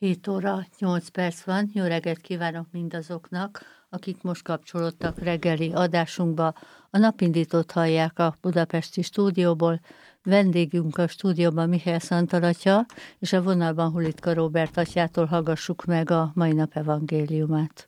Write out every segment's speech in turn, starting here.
7 óra 8 perc van. Jó reggelt kívánok mindazoknak, akik most kapcsolódtak reggeli adásunkba. A napindítót hallják a budapesti stúdióból. Vendégünk a stúdióban Mihály Szantal atya, és a vonalban Hulitka Róbert atyától hallgassuk meg a mai nap evangéliumát.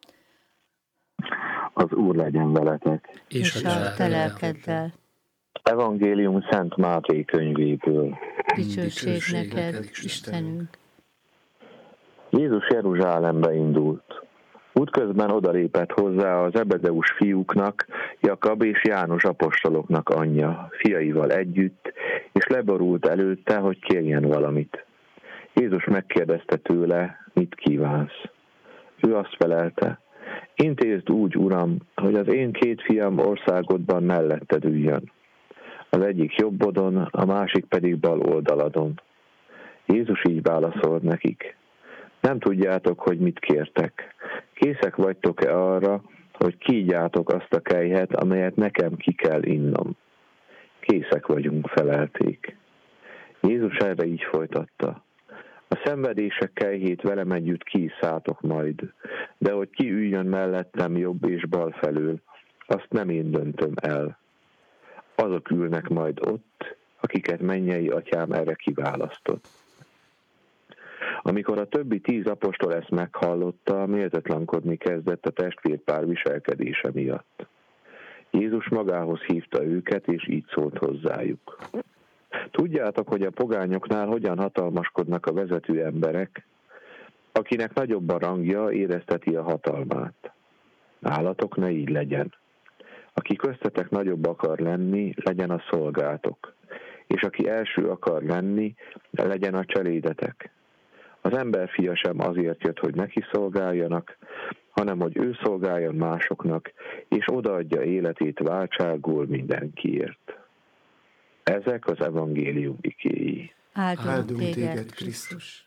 Az Úr legyen veletek. És a te lelkeddel. Evangélium Szent Máté könyvéből. Dicsőség neked, Istenünk. Jézus Jeruzsálembe indult. Útközben odalépett hozzá a Zebedeus fiúknak, Jakab és János apostoloknak anyja, fiaival együtt, és leborult előtte, hogy kérjen valamit. Jézus megkérdezte tőle, mit kívánsz. Ő azt felelte, intézd úgy, Uram, hogy az én 2 fiam országodban melletted üljön. Az egyik jobbodon, a másik pedig bal oldaladon. Jézus így válaszolt nekik. Nem tudjátok, hogy mit kértek. Készek vagytok-e arra, hogy kígyjátok azt a kelyhet, amelyet nekem ki kell innom? Készek vagyunk, felelték. Jézus erre így folytatta. A szenvedések kelyhét velem együtt kiisszátok majd, de hogy ki üljön mellettem jobb és bal felől, azt nem én döntöm el. Azok ülnek majd ott, akiket mennyei atyám erre kiválasztott. Amikor a többi 10 apostol ezt meghallotta, méltatlankodni kezdett a testvérpár viselkedése miatt. Jézus magához hívta őket, és így szólt hozzájuk. Tudjátok, hogy a pogányoknál hogyan hatalmaskodnak a vezető emberek, akinek nagyobb a rangja, érezteti a hatalmát. Nálatok ne így legyen. Aki köztetek nagyobb akar lenni, legyen a szolgátok, és aki első akar lenni, legyen a cselédetek. Az emberfia sem azért jött, hogy neki szolgáljanak, hanem hogy ő szolgáljon másoknak, és odaadja életét váltságul mindenkiért. Ezek az evangélium ikéi. Áldunk téged, Krisztus!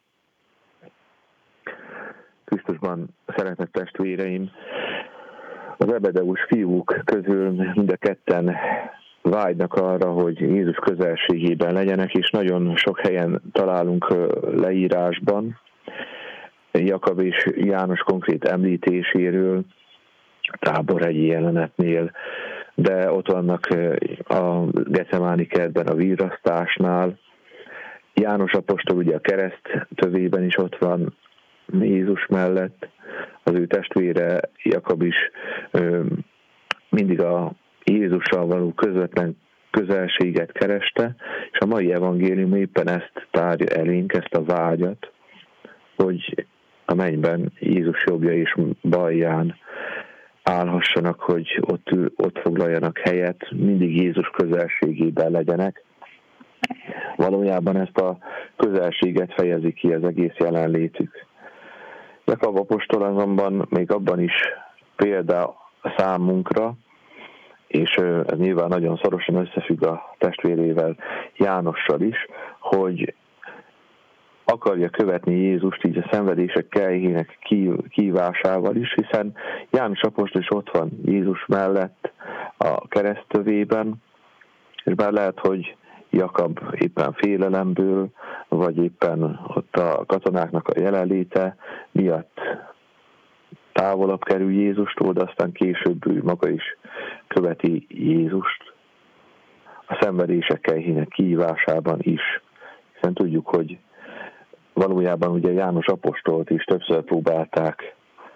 Krisztusban szeretett testvéreim, az Zebedeus fiúk közül mind a ketten vágynak arra, hogy Jézus közelségében legyenek, és nagyon sok helyen találunk leírásban Jakab és János konkrét említéséről, Táborhegyi jelenetnél, de ott vannak a Gecemáni kertben a virrasztásnál. János apostol ugye a kereszt tövében is ott van Jézus mellett, az ő testvére Jakab is mindig a Jézussal való közvetlen közelséget kereste, és a mai evangélium éppen ezt tárja elénk, ezt a vágyat, hogy a mennyben Jézus jobbja és balján állhassanak, hogy ott foglaljanak helyet, mindig Jézus közelségében legyenek. Valójában ezt a közelséget fejezi ki az egész jelenlétük. Jakab apostol azonban még abban is példa számunkra, és ez nyilván nagyon szorosan összefügg a testvérével, Jánossal is, hogy akarja követni Jézust így a szenvedések kelyhének kívásával is, hiszen János apostol is ott van Jézus mellett a keresztövében, és bár lehet, hogy Jakab éppen félelemből, vagy éppen ott a katonáknak a jelenléte miatt távolabb kerül Jézustól, de aztán később ő maga is követi Jézust a szenvedések kelyhének kihívásában is. Hiszen tudjuk, hogy valójában ugye János apostolt is többször próbálták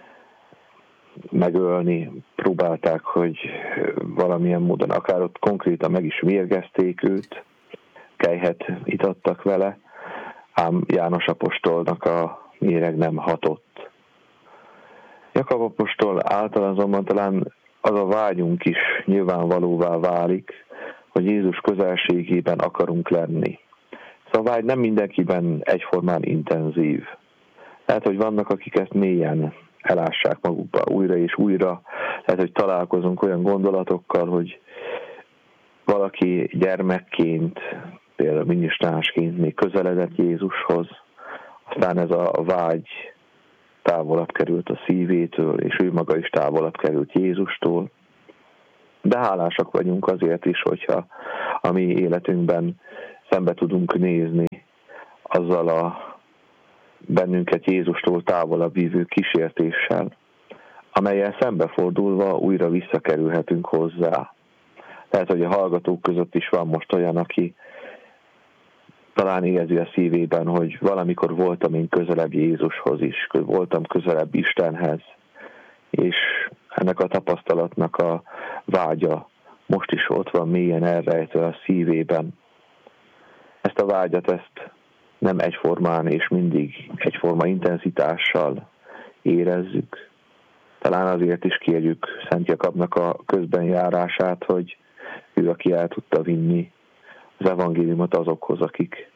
megölni, próbálták, hogy valamilyen módon akár ott konkrétan meg is mérgezték őt, kelyhet itattak vele, ám János apostolnak a méreg nem hatott. Jakab apostol által azonban talán az a vágyunk is nyilvánvalóvá válik, hogy Jézus közelségében akarunk lenni. Szóval a vágy nem mindenkiben egyformán intenzív. Lehet, hogy vannak, akik ezt mélyen elássák magukba újra és újra. Lehet, hogy találkozunk olyan gondolatokkal, hogy valaki gyermekként, például minisztránsként még közeledett Jézushoz, aztán ez a vágy távolabb került a szívétől, és ő maga is távolabb került Jézustól. De hálásak vagyunk azért is, hogyha a mi életünkben szembe tudunk nézni azzal a bennünket Jézustól távolabb vívő kísértéssel, amellyel szembefordulva újra visszakerülhetünk hozzá. Lehet, hogy a hallgatók között is van most olyan, aki talán érzi a szívében, hogy valamikor voltam én közelebb Jézushoz is, voltam közelebb Istenhez, és ennek a tapasztalatnak a vágya most is ott van mélyen elrejtve a szívében. Ezt a vágyat, ezt nem egyformán és mindig egyforma intenzitással érezzük. Talán azért is kérjük Szent Jakabnak a közbenjárását, hogy ő, aki el tudta vinni az evangéliumot azokhoz, akik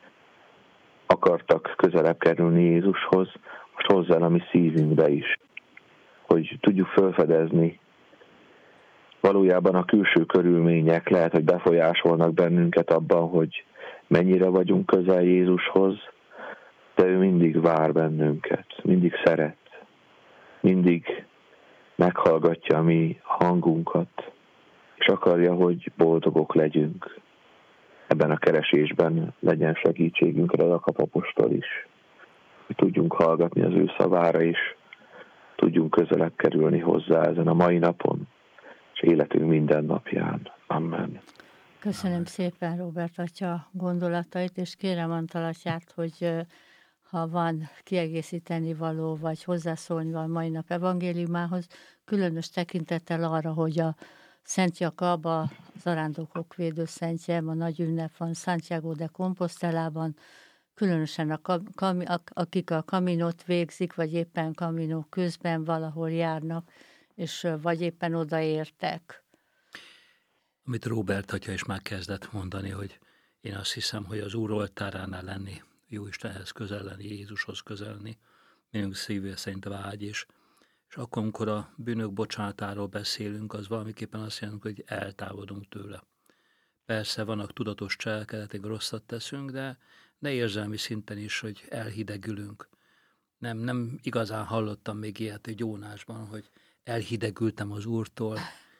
akartak közelebb kerülni Jézushoz, most hozzá a mi szívünkbe is, hogy tudjuk felfedezni. Valójában a külső körülmények lehet, hogy befolyásolnak bennünket abban, hogy mennyire vagyunk közel Jézushoz, de ő mindig vár bennünket, mindig szeret, mindig meghallgatja a mi hangunkat, és akarja, hogy boldogok legyünk. Ebben a keresésben legyen segítségünkre a Jakab apostol is, hogy tudjunk hallgatni az ő szavára, és tudjunk közelebb kerülni hozzá ezen a mai napon, és életünk minden napján. Amen. Köszönöm szépen Róbert atya gondolatait, és kérem Antal atyát, hogy ha van kiegészíteni való, vagy hozzászólni a mai nap evangéliumához, különös tekintettel arra, hogy a Szent Jakab, a zarándokok védőszentje, ma nagy ünnep van Santiago de Compostelában, különösen akik a kaminot végzik, vagy éppen kaminó közben valahol járnak, és vagy éppen odaértek. Amit Róbert atya is már kezdett mondani, hogy én azt hiszem, hogy az Úr oltáránál lenni, Jóistenhez közel lenni, Jézushoz közel lenni, mindenünk szívvel szerint vágy is. És akkor, amikor a bűnök bocsánatáról beszélünk, az valamiképpen azt jelenti, hogy eltávolodunk tőle. Persze vannak tudatos cselekedetek, rosszat teszünk, de érzelmi szinten is, hogy elhidegülünk. Nem igazán hallottam még ilyet egy Jónásban, hogy elhidegültem az Úrtól,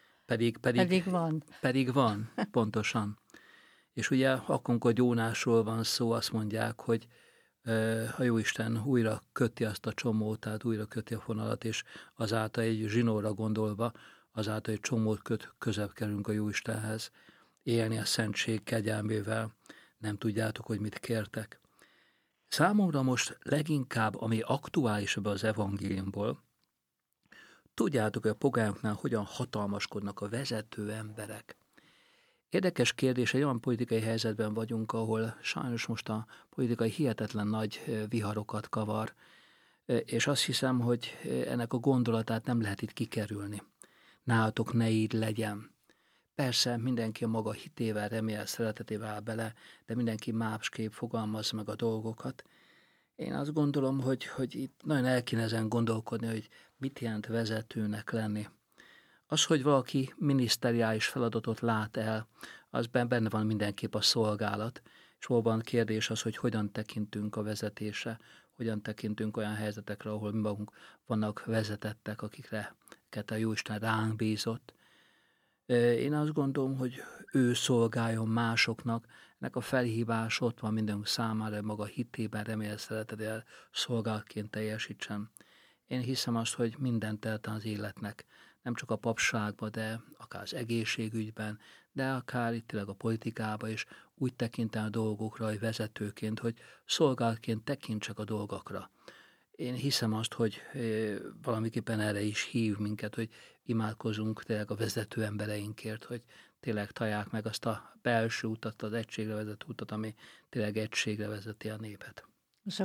pedig van, pontosan. És ugye akkor, amikor Jónásról van szó, azt mondják, hogy a Jóisten újra köti azt a csomót, tehát újra köti a fonalat, és azáltal egy zsinórra gondolva, azáltal egy csomót közebb kerülünk a Jóistenhez, élni a szentség kegyelmével, nem tudjátok, hogy mit kértek. Számomra most leginkább, ami aktuális ebben az evangéliumból, tudjátok, hogy a pogányoknál hogyan hatalmaskodnak a vezető emberek. Érdekes kérdés, egy olyan politikai helyzetben vagyunk, ahol sajnos most a politikai hihetetlen nagy viharokat kavar, és azt hiszem, hogy ennek a gondolatát nem lehet itt kikerülni. Nálatok ne így legyen. Persze mindenki a maga hitével, remél, szeretetével áll bele, de mindenki másképp fogalmazza meg a dolgokat. Én azt gondolom, hogy itt nagyon el kéne ezen gondolkodni, hogy mit jelent vezetőnek lenni. Az, hogy valaki miniszteriális feladatot lát el, az benne van mindenképp a szolgálat, és valóban kérdés az, hogy hogyan tekintünk a vezetésre, hogyan tekintünk olyan helyzetekre, ahol mi magunk vannak vezetettek, akikre a Jóisten ránk bízott. Én azt gondolom, hogy ő szolgáljon másoknak, ennek a felhívás ott van mindenünk számára, maga hitében, remél, szeretettel szolgálatként teljesítsen. Én hiszem azt, hogy minden telte az életnek, nem csak a papságban, de akár az egészségügyben, de akár itt a politikában is úgy tekintem a dolgokra, hogy vezetőként, hogy szolgálatként tekintsek a dolgokra. Én hiszem azt, hogy valamiképpen erre is hív minket, hogy imádkozunk tényleg a vezető embereinkért, hogy tényleg találják meg azt a belső utat, az egységre vezető utat, ami tényleg egységre vezeti a népet. És a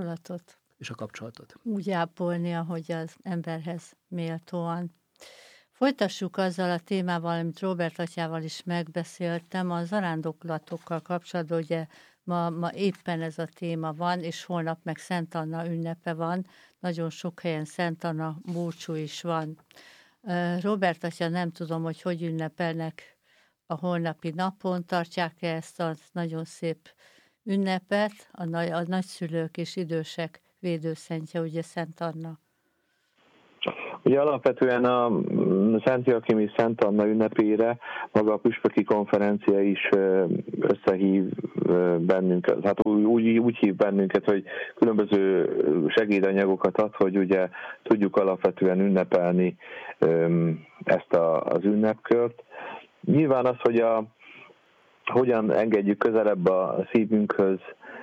kapcsolatot. Úgy ápolni, ahogy az emberhez méltóan. Folytassuk azzal a témával, amit Róbert atyával is megbeszéltem, a zarándoklatokkal kapcsolatban, ugye ma éppen ez a téma van, és holnap meg Szent Anna ünnepe van, nagyon sok helyen Szent Anna búcsú is van. Róbert atya, nem tudom, hogy ünnepelnek a holnapi napon, tartják-e ezt a nagyon szép ünnepet, a nagyszülők és idősek védőszentje, ugye Szent Anna? Ugye alapvetően a Szent Joachim és Szent Anna ünnepére maga a püspöki konferencia is összehív bennünket, hát úgy hív bennünket, hogy különböző segédanyagokat ad, hogy ugye tudjuk alapvetően ünnepelni ezt az ünnepkört. Nyilván az, hogy hogyan engedjük közelebb a szívünkhöz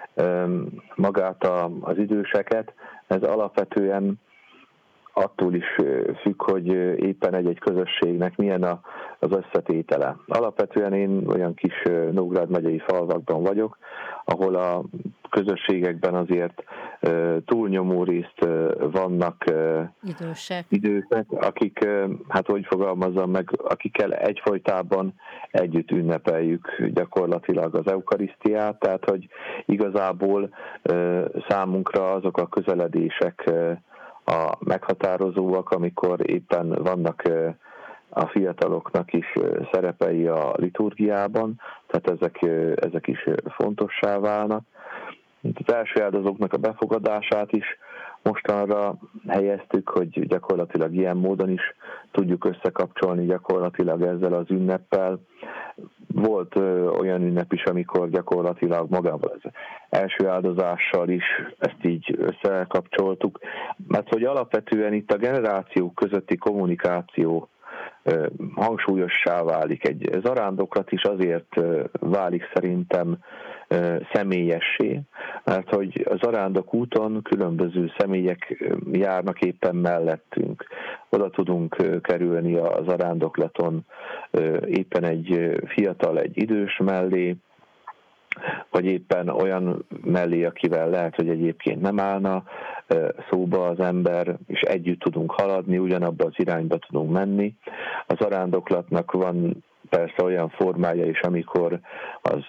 magát az időseket, ez alapvetően attól is függ, hogy éppen egy közösségnek milyen az összetétele. Alapvetően én olyan kis Nógrád megyei falvakban vagyok, ahol a közösségekben azért túlnyomó részt vannak idősek, akik, hát hogy fogalmazzam meg, akikkel egyfolytában együtt ünnepeljük gyakorlatilag az eukarisztiát, tehát hogy igazából számunkra azok a közeledések a meghatározóak, amikor éppen vannak a fiataloknak is szerepei a liturgiában, tehát ezek is fontossá válnak. Az első áldozóknak a befogadását is mostanra helyeztük, hogy gyakorlatilag ilyen módon is tudjuk összekapcsolni gyakorlatilag ezzel az ünneppel. Volt olyan ünnep is, amikor gyakorlatilag magával az első áldozással is ezt így összekapcsoltuk, mert hogy alapvetően itt a generációk közötti kommunikáció hangsúlyossá válik. Egy zarándoklat is azért válik szerintem személyessé, mert hogy a zarándok úton különböző személyek járnak éppen mellettünk. Oda tudunk kerülni a zarándoklaton éppen egy fiatal, egy idős mellé, vagy éppen olyan mellé, akivel lehet, hogy egyébként nem állna szóba az ember, és együtt tudunk haladni, ugyanabba az irányba tudunk menni. A zarándoklatnak van persze olyan formája is, amikor az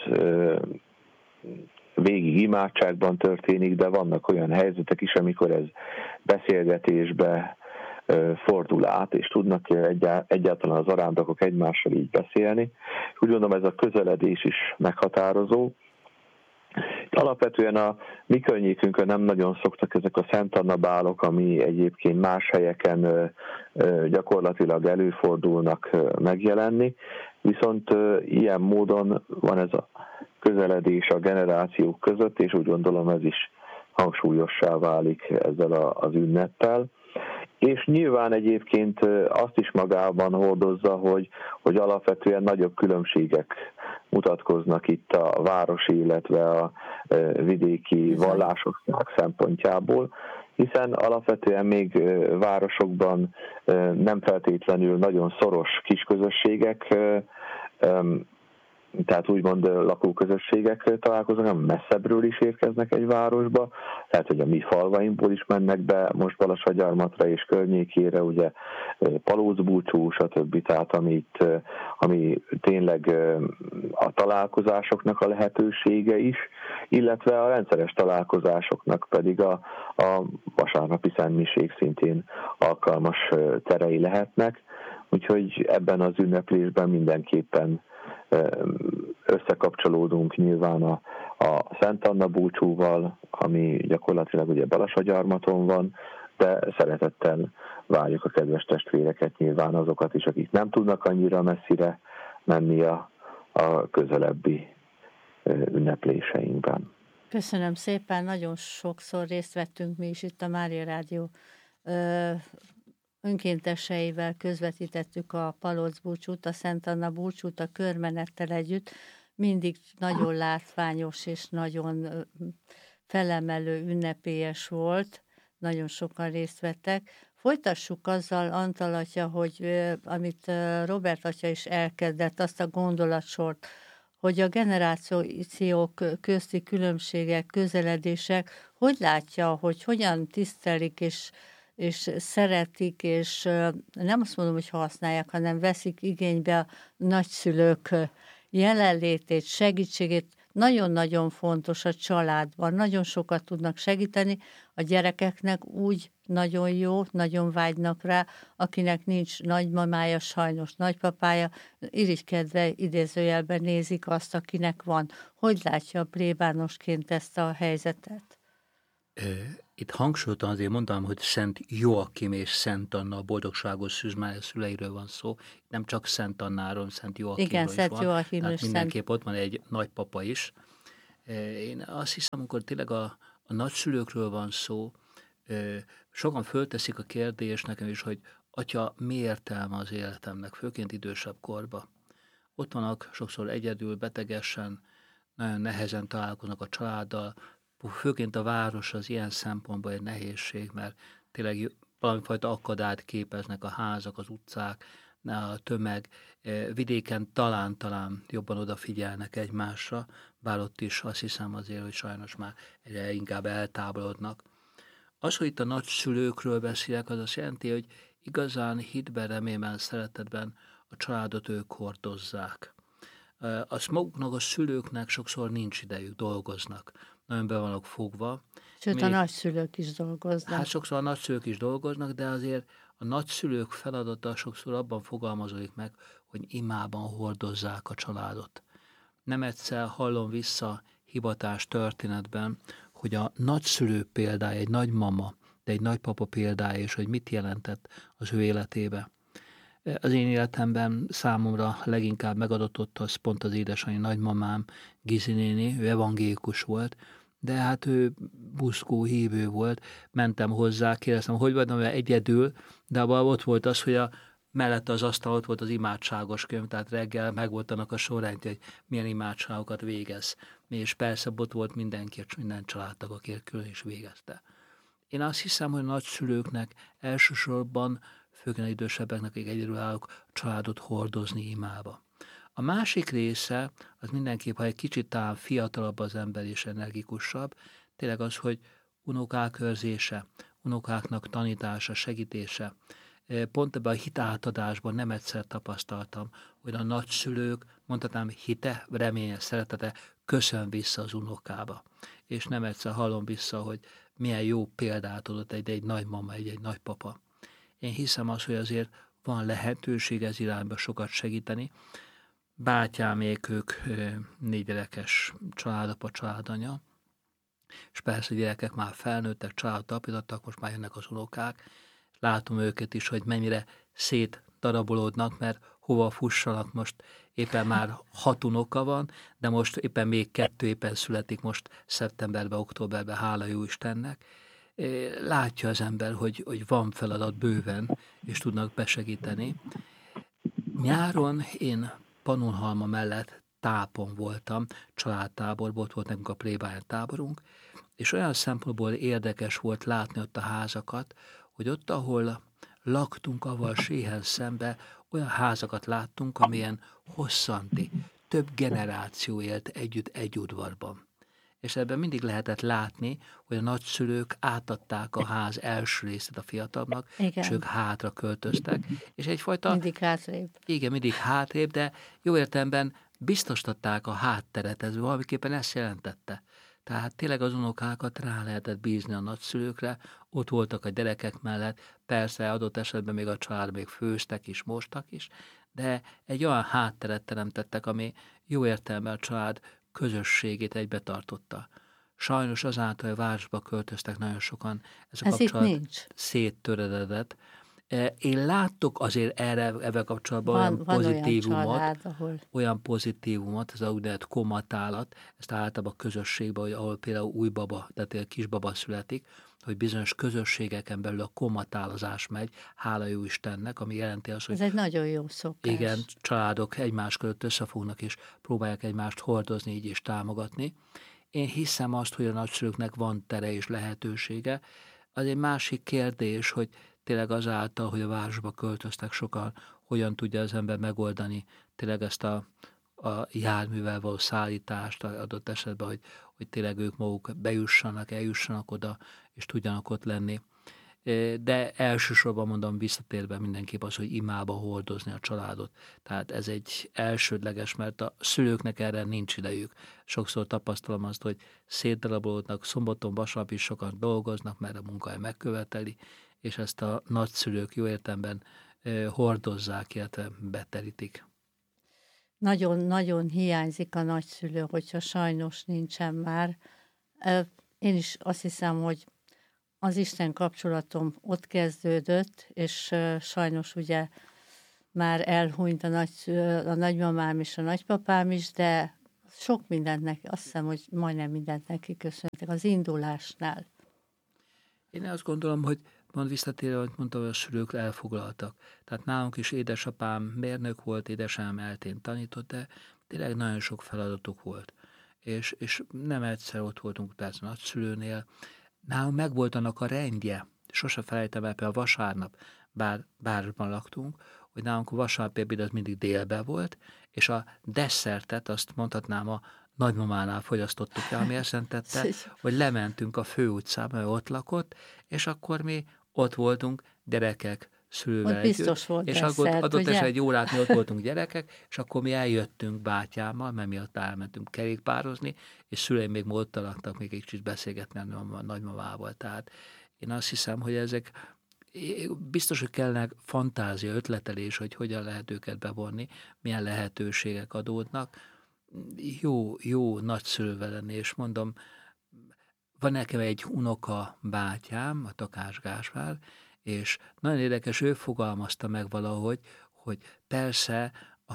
végig imádságban történik, de vannak olyan helyzetek is, amikor ez beszélgetésbe fordul át, és tudnak egyáltalán az zarándokok egymással így beszélni. Úgy gondolom, ez a közeledés is meghatározó. Alapvetően a mi környékünkön nem nagyon szoktak ezek a Szent Anna bálok, ami egyébként más helyeken gyakorlatilag előfordulnak megjelenni, viszont ilyen módon van ez a közeledés a generációk között, és úgy gondolom ez is hangsúlyossá válik ezzel az ünneppel. És nyilván egyébként azt is magában hordozza, hogy alapvetően nagyobb különbségek mutatkoznak itt a városi, illetve a vidéki vallások szempontjából, hiszen alapvetően még városokban nem feltétlenül nagyon szoros kisközösségek, tehát úgymond lakóközösségek találkoznak, hanem messzebbről is érkeznek egy városba, tehát hogy a mi falvainkból is mennek be most Balassagyarmatra és környékére, ugye Palócbúcsú, stb. Tehát ami tényleg a találkozásoknak a lehetősége is, illetve a rendszeres találkozásoknak pedig a vasárnapi szentmiség szintén alkalmas terei lehetnek, úgyhogy ebben az ünneplésben mindenképpen összekapcsolódunk nyilván a Szent Anna búcsúval, ami gyakorlatilag ugye Balassagyarmaton van, de szeretettel várjuk a kedves testvéreket, nyilván azokat is, akik nem tudnak annyira messzire menni a közelebbi ünnepléseinkben. Köszönöm szépen, nagyon sokszor részt vettünk mi is itt a Mária Rádió önkénteseivel, közvetítettük a Palócbúcsút, a Szent Anna búcsút a körmenettel együtt. Mindig nagyon látványos és nagyon felemelő, ünnepélyes volt, nagyon sokan részt vettek. Folytassuk azzal, Antal atya, hogy amit Robert atya is elkezdett, azt a gondolatsort, hogy a generációk közti különbségek, közeledések, hogy látja, hogy hogyan tisztelik és szeretik, és nem azt mondom, hogy használják, hanem veszik igénybe a nagyszülők jelenlétét, segítségét. Nagyon-nagyon fontos a családban, nagyon sokat tudnak segíteni, a gyerekeknek úgy nagyon jó, nagyon vágynak rá, akinek nincs nagymamája, sajnos nagypapája, irigykedve idézőjelben nézik azt, akinek van. Hogy látja a plébánosként ezt a helyzetet? Itt hangsúlyoztam, azért mondtam, hogy Szent Joachim és Szent Anna, a boldogságos Szűz Mária szüleiről van szó. Nem csak Szent Annáról, Szent Joachimról Igen, is Szent van. Joachim Tehát és mindenképp ott van egy nagypapa is. Én azt hiszem, amikor tényleg a nagyszülőkről van szó, sokan fölteszik a kérdést nekem is, hogy atya, mi értelme az életemnek, főként idősebb korba. Ott vannak sokszor egyedül, betegesen, nagyon nehezen találkoznak a családdal, főként a város az ilyen szempontból egy nehézség, mert tényleg valamifajta akadályt képeznek a házak, az utcák, a tömeg. Vidéken talán jobban odafigyelnek egymásra, bár ott is azt hiszem azért, hogy sajnos már egyre inkább eltávolodnak. Az, hogy itt a nagyszülőkről beszélek, az azt jelenti, hogy igazán hitben, reményben, szeretetben a családot ők hordozzák. Azt maguknak, a szülőknek sokszor nincs idejük, dolgoznak. Nagyon be vannak fogva. Sőt, a nagyszülők is dolgoznak. Hát sokszor a nagyszülők is dolgoznak, de azért a nagyszülők feladata sokszor abban fogalmazódik meg, hogy imában hordozzák a családot. Nem egyszer hallom vissza hivatás történetben, hogy a nagyszülő példája, egy nagymama, de egy nagypapa példája, és hogy mit jelentett az ő életébe. Az én életemben számomra leginkább megadott az pont az édesanyja nagymamám, Gizi néni, ő evangélikus volt, de hát ő buszkó hívő volt, mentem hozzá, kérdeztem, hogy vagyok egyedül, de abban ott volt az, hogy mellette az asztal ott volt az imádságos könyv, tehát reggel megvolt annak a sorrendje, hogy milyen imádságokat végez. És persze ott volt mindenki, minden családtag, aki külön is végezte. Én azt hiszem, hogy a nagyszülőknek elsősorban, főként az idősebbeknek, akik egyedülállók, a családot hordozni imába. A másik része, az mindenképp, ha egy kicsit talán fiatalabb az ember és energikusabb, tényleg az, hogy unokák őrzése, unokáknak tanítása, segítése. Pont ebben a hitátadásban nem egyszer tapasztaltam, hogy a nagyszülők, mondhatnám, hite, reménye, szeretete köszön vissza az unokába. És nem egyszer hallom vissza, hogy milyen jó példát adott egy nagymama, egy nagypapa. Én hiszem azt, hogy azért van lehetőség ez irányba sokat segíteni. Bátyámék, ők 4 gyerekes családapa, családanya, és persze a gyerekek már felnőttek, családot alapítottak, most már jönnek az unokák. Látom őket is, hogy mennyire szétdarabolódnak, mert hova fussanak, most éppen már 6 unoka van, de most éppen még 2 éppen születik most szeptemberben, októberben, hála jó Istennek. Látja az ember, hogy van feladat bőven, és tudnak besegíteni. Nyáron én Pannonhalma mellett tápon voltam, családtáborban, ott volt nekünk a plébáján táborunk, és olyan szempontból érdekes volt látni ott a házakat, hogy ott, ahol laktunk, avval séhen szembe, olyan házakat láttunk, amilyen hosszanti, több generáció élt együtt egy udvarban. És ebben mindig lehetett látni, hogy a nagyszülők átadták a ház első részét a fiatalnak, Igen. és ők hátra költöztek. És egyfajta... Mindig hátrébb. Igen, mindig hátrébb, de jó értelemben biztosították a hátteret, ez valamiképpen ezt jelentette. Tehát tényleg az unokákat rá lehetett bízni a nagyszülőkre, ott voltak a gyerekek mellett, persze adott esetben még a család még főztek is, mostak is, de egy olyan hátteret teremtettek, ami jó értelemben a család közösségét egybe tartotta. Sajnos azáltal, hogy városba költöztek nagyon sokan, ez a kapcsolat széttöredett. Én láttok azért ebben kapcsolatban olyan pozitívumot, olyan pozitívumot, ez a úgynevezett komatálat, ezt általában a közösségben, hogy ahol például új baba, tehát kisbaba születik, hogy bizonyos közösségeken belül a komatálozás megy, hála jó Istennek, ami jelenti azt, hogy... Ez egy nagyon jó szokás. Igen, családok egymás között összefognak, és próbálják egymást hordozni, így is támogatni. Én hiszem azt, hogy a nagyszülőknek van tere és lehetősége. Az egy másik kérdés, hogy tényleg azáltal, hogy a városba költöztek sokan, hogyan tudja az ember megoldani tényleg ezt a járművel való szállítást adott esetben, hogy tényleg ők maguk bejussanak, eljussanak oda, és tudjanak ott lenni. De elsősorban mondom, visszatérve mindenképp az, hogy imába hordozni a családot. Tehát ez egy elsődleges, mert a szülőknek erre nincs idejük. Sokszor tapasztalom azt, hogy szétdarabolódnak, szombaton, vasárnap is sokan dolgoznak, mert a munkahely megköveteli, és ezt a nagyszülők jó értelemben hordozzák, illetve beterítik. Nagyon-nagyon hiányzik a nagyszülő, hogyha sajnos nincsen már. Én is azt hiszem, hogy az Isten kapcsolatom ott kezdődött, és sajnos ugye már elhunyt a nagymamám és a nagypapám is, de sok mindent neki, azt hiszem, hogy majdnem mindent neki köszöntek az indulásnál. Én azt gondolom, hogy visszatérve, hogy mondtam, hogy a szülők elfoglaltak. Tehát nálunk is édesapám mérnök volt, édesanyám eltén tanított, de tényleg nagyon sok feladatuk volt. És nem egyszer ott voltunk persze nagyszülőnél. Nálunk megvolt annak a rendje. Sose felejtem el, például vasárnap, bár városban laktunk, hogy nálunk a vasárnapi ebéd az mindig délben volt, és a desszertet azt mondhatnám a nagymamánál fogyasztottuk el, ami azt jelentette, hogy lementünk a főutcába, mert ott lakott, és akkor mi ott voltunk gyerekek, szülővel ott biztos volt és desszert, akkor adott ugye? esetben egy órát mi ott voltunk gyerekek, és akkor mi eljöttünk bátyámmal, mert mi ott elmentünk kerékpározni, és szüleim még ott laktak, még egy kicsit beszélgetni a nagymamával. Tehát én azt hiszem, hogy ezek biztos, hogy kellene fantázia, ötletelés, hogy hogyan lehet őket bevonni, milyen lehetőségek adódnak. Jó nagyszülővel lenni, és mondom, van nekem egy unoka bátyám, a Takás Gáspár, és nagyon érdekes, ő fogalmazta meg valahogy, hogy persze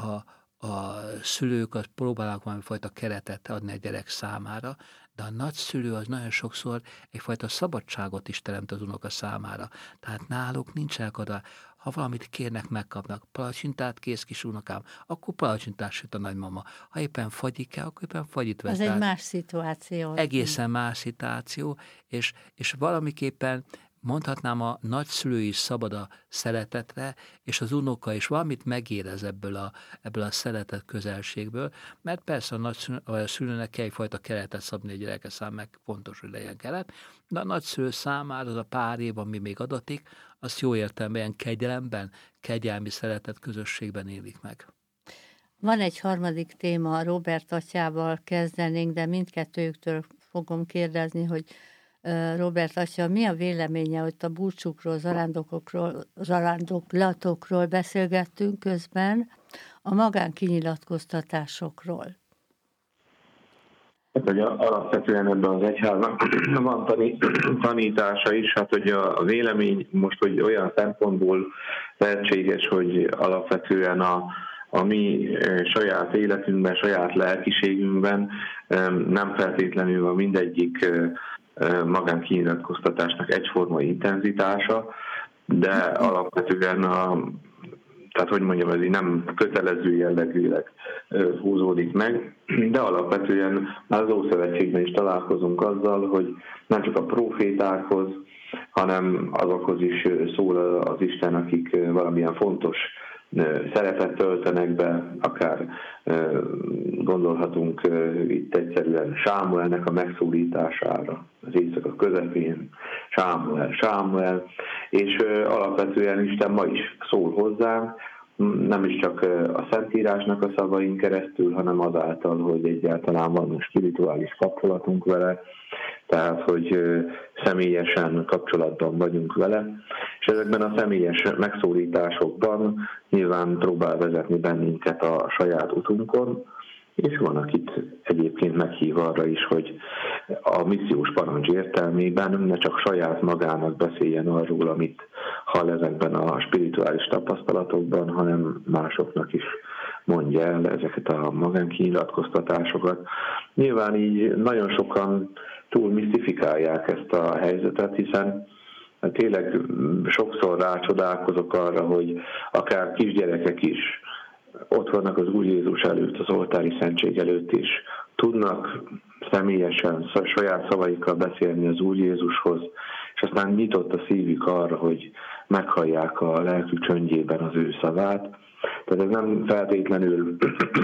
a szülők az próbálnak valamifajta keretet adni a gyerek számára, de a nagyszülő az nagyon sokszor egyfajta szabadságot is teremt az unoka számára. Tehát náluk nincsenek oda, ha valamit kérnek, megkapnak. Palacsintát kész kis unokám, akkor palacsintát süt a nagymama. Ha éppen fagyit kell, akkor éppen fagyit vesz. Ez egy más szituáció. Egészen más szituáció, és valamiképpen mondhatnám, a nagyszülő is szabad a szeretetre, és az unoka is valamit megérez ebből a szeretet közelségből, mert persze a szülőnek kell egyfajta keretet szabni a gyereke számára, meg fontos, hogy legyen keret, de a nagyszülő számára az a pár év, ami még adatik, azt jó értelemben kegyelemben, kegyelmi szeretet közösségben élik meg. Van egy harmadik téma, Róbert atyával kezdenénk, de mindkettőjüktől fogom kérdezni, hogy Róbert atya, mi a véleménye, hogy a búcsúkról, zarándoklatokról beszélgettünk közben, a magánkinyilatkoztatásokról? Hát, hogy alapvetően ebben az egyháznak van tanítása is, hát hogy a vélemény most, hogy olyan szempontból lehetséges, hogy alapvetően a mi saját életünkben, saját lelkiségünkben nem feltétlenül van mindegyik magánkinyilatkoztatásnak egyforma intenzitása, de alapvetően tehát hogy mondjam, ez így nem kötelező jellegűleg húzódik meg, de alapvetően már az Ószövetségben is találkozunk azzal, hogy nem csak a prófétákhoz, hanem azokhoz is szól az Isten, akik valamilyen fontos szerepet töltenek be, akár gondolhatunk itt egyszerűen Sámuelnek a megszólítására, az éjszaka közepén, Sámuel, és alapvetően Isten ma is szól hozzánk, nem is csak a Szentírásnak a szavain keresztül, hanem azáltal, hogy egyáltalán van spirituális kapcsolatunk vele, tehát, hogy személyesen kapcsolatban vagyunk vele, és ezekben a személyes megszólításokban nyilván próbál vezetni bennünket a saját utunkon, és van, akit egyébként meghív arra is, hogy a missziós parancs értelmében ne csak saját magának beszéljen arról, amit hall ezekben a spirituális tapasztalatokban, hanem másoknak is mondja el ezeket a magánkinyilatkoztatásokat. Nyilván így nagyon sokan túl misztifikálják ezt a helyzetet, hiszen tényleg sokszor rácsodálkozok arra, hogy akár kisgyerekek is ott vannak az Úr Jézus előtt, az oltári szentség előtt is, tudnak személyesen, saját szavaikkal beszélni az Úr Jézushoz, és aztán nyitott a szívük arra, hogy meghallják a lelkük csöndjében az ő szavát. Tehát ez nem feltétlenül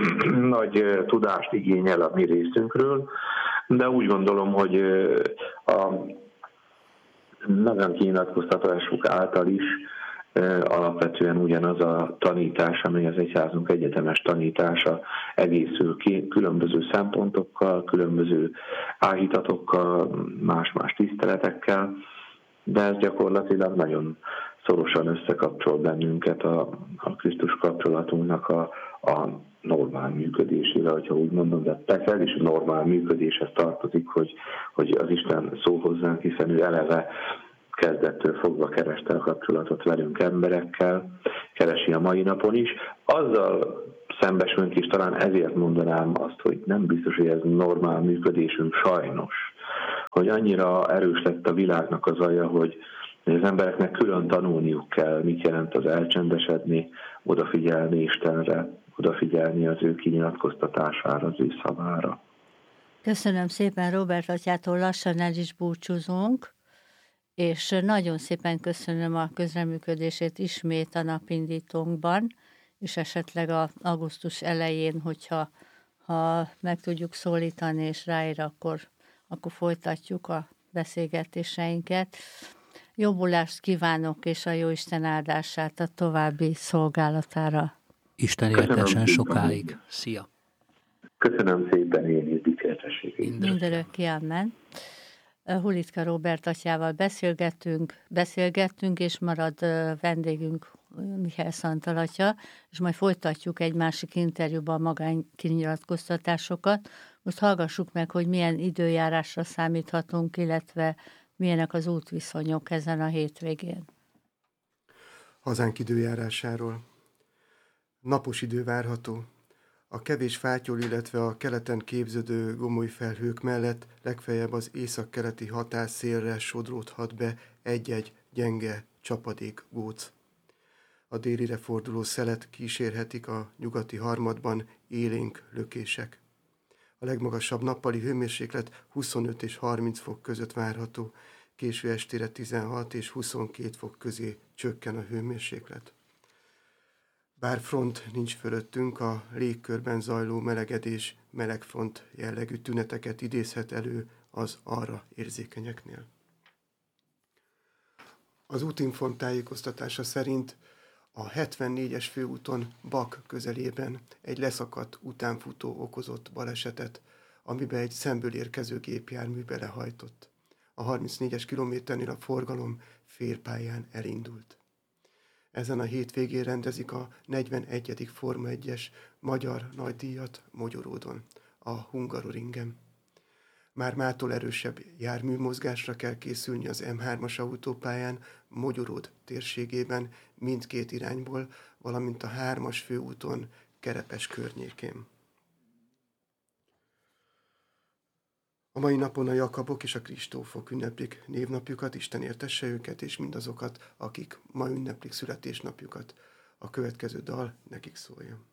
nagy tudást igényel a mi részünkről, de úgy gondolom, hogy a magánkinyilatkoztatások által is alapvetően ugyanaz a tanítás, amely az egyházunk egyetemes tanítása egészül ki, különböző szempontokkal, különböző áhítatokkal, más-más tiszteletekkel, de ez gyakorlatilag nagyon szorosan összekapcsol bennünket a Krisztus kapcsolatunknak a normál működésével, ha úgy mondom, de persze ez is normál működéshez tartozik, hogy az Isten szól hozzánk, hiszen ő eleve kezdettől fogva kereste a kapcsolatot velünk emberekkel, keresi a mai napon is. Azzal szembesülünk, és talán ezért mondanám azt, hogy nem biztos, hogy ez normál működésünk, sajnos, hogy annyira erős lett a világnak az alja, hogy az embereknek külön tanulniuk kell, mit jelent az elcsendesedni, odafigyelni Istenre, odafigyelni az ő kinyilatkoztatására, az ő szavára. Köszönöm szépen, Róbert atyától lassan el is búcsúzunk, és nagyon szépen köszönöm a közreműködését ismét a napindítónkban, és esetleg augusztus elején, hogyha meg tudjuk szólítani, és ráér, akkor folytatjuk a beszélgetéseinket. Jobbulást kívánok, és a Jóisten áldását a további szolgálatára. Isten éltessen sokáig. Szia! Köszönöm szépen, én is dicsértességét. Mindörökké, amen. Hulitka Róbert atyával beszélgettünk, és marad vendégünk Mihály Szantal atya, és majd folytatjuk egy másik interjúban magánkinyilatkoztatásokat. Most hallgassuk meg, hogy milyen időjárásra számíthatunk, illetve milyenek az útviszonyok ezen a hétvégén. Hazánk időjárásáról. Napos idő várható. A kevés fátyol, illetve a keleten képződő gomoly felhők mellett legfeljebb az északkeleti határszélre sodródhat be egy-egy gyenge csapadék góc. A délire forduló szelet kísérhetik a nyugati harmadban élénk lökések. A legmagasabb nappali hőmérséklet 25 és 30 fok között várható, késő estére 16 és 22 fok közé csökken a hőmérséklet. Bár front nincs fölöttünk, a légkörben zajló melegedés melegfront jellegű tüneteket idézhet elő az arra érzékenyeknél. Az útinform tájékoztatása szerint a 74-es főúton Bak közelében egy leszakadt utánfutó okozott balesetet, amiben egy szemből érkező gépjármű belehajtott. A 34-es kilométernél a forgalom félpályán elindult. Ezen a hétvégén rendezik a 41. Forma 1-es magyar nagydíjat Mogyoródon, a Hungaroringen. Már mától erősebb járműmozgásra kell készülni az M3-as autópályán Mogyoród térségében mindkét irányból, valamint a 3-as főúton Kerepes környékén. A mai napon a Jakabok és a Kristófok ünneplik névnapjukat, Isten értesse őket, és mindazokat, akik ma ünneplik születésnapjukat. A következő dal nekik szóljon.